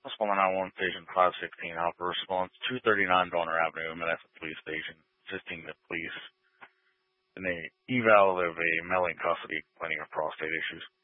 Possible 911 Station 516, Alpha Response 239 Donner Avenue, Menneson Police Station, assisting the police in a eval of a male in custody complaining of prostate issues.